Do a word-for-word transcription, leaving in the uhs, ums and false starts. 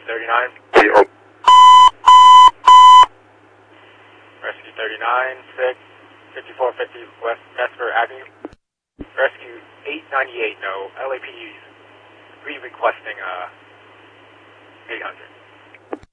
thirty-nine. Oh. Rescue thirty-nine, six, fifty-four fifty West Vesper Avenue. Rescue eight ninety-eight, no, L A P D re-requesting uh, eight hundred.